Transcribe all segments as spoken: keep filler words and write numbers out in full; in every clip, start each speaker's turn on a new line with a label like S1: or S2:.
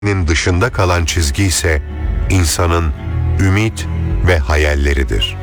S1: Nin dışında kalan çizgi ise insanın ümit ve hayalleridir.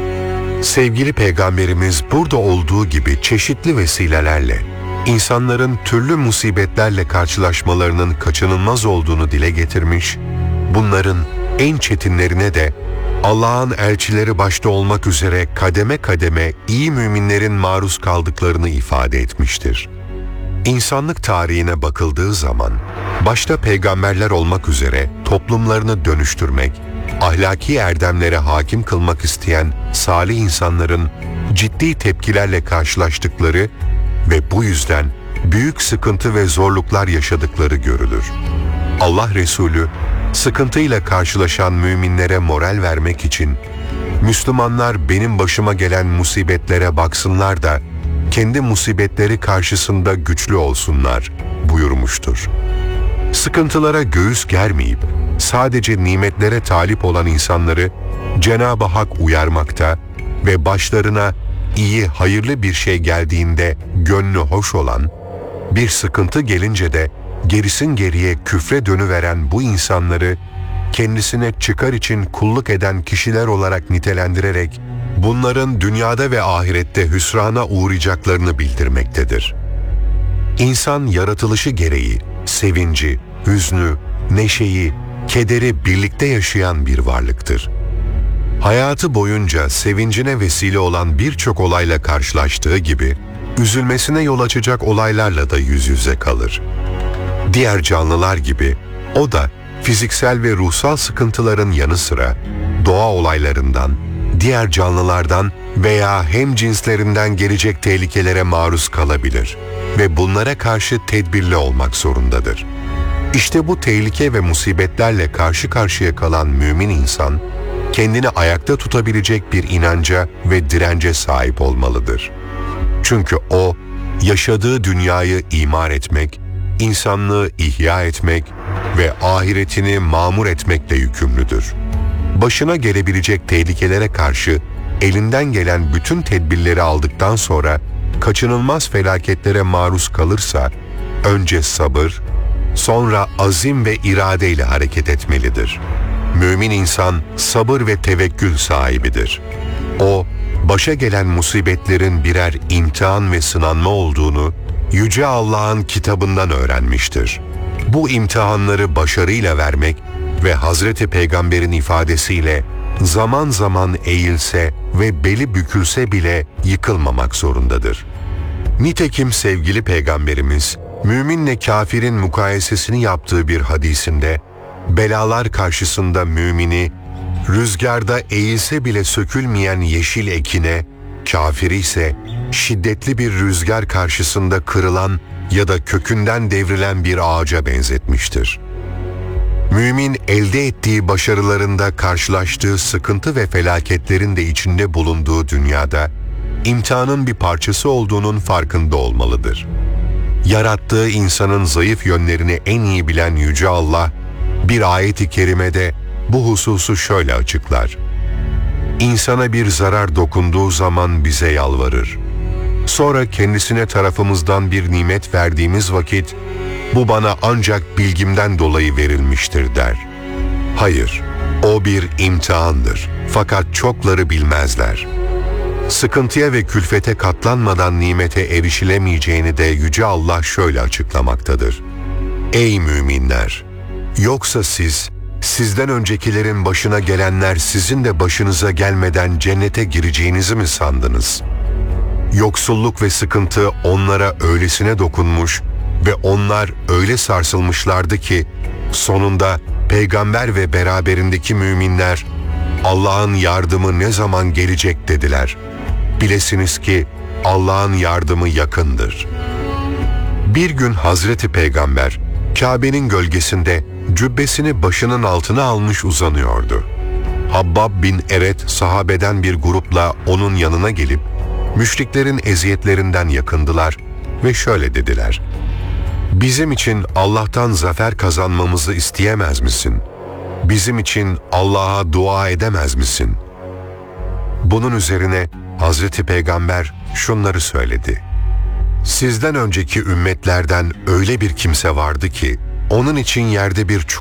S1: Sevgili Peygamberimiz burada olduğu gibi çeşitli vesilelerle insanların türlü musibetlerle karşılaşmalarının kaçınılmaz olduğunu dile getirmiş, bunların en çetinlerine de Allah'ın elçileri başta olmak üzere kademe kademe iyi müminlerin maruz kaldıklarını ifade etmiştir. İnsanlık tarihine bakıldığı zaman, başta peygamberler olmak üzere toplumlarını dönüştürmek, ahlaki erdemlere hakim kılmak isteyen salih insanların ciddi tepkilerle karşılaştıkları ve bu yüzden büyük sıkıntı ve zorluklar yaşadıkları görülür. Allah Resulü, sıkıntıyla karşılaşan müminlere moral vermek için, Müslümanlar benim başıma gelen musibetlere baksınlar da, kendi musibetleri karşısında güçlü olsunlar buyurmuştur. Sıkıntılara göğüs germeyip, sadece nimetlere talip olan insanları Cenab-ı Hak uyarmakta ve başlarına iyi, hayırlı bir şey geldiğinde gönlü hoş olan, bir sıkıntı gelince de gerisin geriye küfre dönüveren bu insanları kendisine çıkar için kulluk eden kişiler olarak nitelendirerek bunların dünyada ve ahirette hüsrana uğrayacaklarını bildirmektedir. İnsan yaratılışı gereği sevinci, hüznü, neşeyi, kederi birlikte yaşayan bir varlıktır. Hayatı boyunca sevincine vesile olan birçok olayla karşılaştığı gibi, üzülmesine yol açacak olaylarla da yüz yüze kalır. Diğer canlılar gibi, o da fiziksel ve ruhsal sıkıntıların yanı sıra, doğa olaylarından, diğer canlılardan veya hemcinslerinden gelecek tehlikelere maruz kalabilir ve bunlara karşı tedbirli olmak zorundadır. İşte bu tehlike ve musibetlerle karşı karşıya kalan mümin insan, kendini ayakta tutabilecek bir inanca ve dirence sahip olmalıdır. Çünkü o, yaşadığı dünyayı imar etmek, insanlığı ihya etmek ve ahiretini mamur etmekle yükümlüdür. Başına gelebilecek tehlikelere karşı elinden gelen bütün tedbirleri aldıktan sonra kaçınılmaz felaketlere maruz kalırsa önce sabır, sonra azim ve iradeyle hareket etmelidir. Mümin insan sabır ve tevekkül sahibidir. O, başa gelen musibetlerin birer imtihan ve sınanma olduğunu Yüce Allah'ın kitabından öğrenmiştir. Bu imtihanları başarıyla vermek ve Hazreti Peygamber'in ifadesiyle zaman zaman eğilse ve beli bükülse bile yıkılmamak zorundadır. Nitekim sevgili Peygamberimiz, müminle kafirin mukayesesini yaptığı bir hadisinde, belalar karşısında mümini, rüzgarda eğilse bile sökülmeyen yeşil ekine, kafiri ise şiddetli bir rüzgar karşısında kırılan ya da kökünden devrilen bir ağaca benzetmiştir. Mümin elde ettiği başarılarında karşılaştığı sıkıntı ve felaketlerin de içinde bulunduğu dünyada, imtihanın bir parçası olduğunun farkında olmalıdır. Yarattığı insanın zayıf yönlerini en iyi bilen Yüce Allah, bir ayet-i kerimede bu hususu şöyle açıklar. İnsana bir zarar dokunduğu zaman bize yalvarır. Sonra kendisine tarafımızdan bir nimet verdiğimiz vakit, bu bana ancak bilgimden dolayı verilmiştir der. Hayır, o bir imtihandır. Fakat çokları bilmezler. Sıkıntıya ve külfete katlanmadan nimete erişilemeyeceğini de Yüce Allah şöyle açıklamaktadır. Ey müminler! Yoksa siz, sizden öncekilerin başına gelenler sizin de başınıza gelmeden cennete gireceğinizi mi sandınız? Yoksulluk ve sıkıntı onlara öylesine dokunmuş ve onlar öyle sarsılmışlardı ki, sonunda peygamber ve beraberindeki müminler, Allah'ın yardımı ne zaman gelecek dediler. Bilesiniz ki Allah'ın yardımı yakındır. Bir gün Hazreti Peygamber, Kabe'nin gölgesinde cübbesini başının altına almış uzanıyordu. Habbab bin Eret sahabeden bir grupla onun yanına gelip, müşriklerin eziyetlerinden yakındılar ve şöyle dediler. Bizim için Allah'tan zafer kazanmamızı isteyemez misin? Bizim için Allah'a dua edemez misin? Bunun üzerine Hazreti Peygamber şunları söyledi. Sizden önceki ümmetlerden öyle bir kimse vardı ki, Onun için yerde bir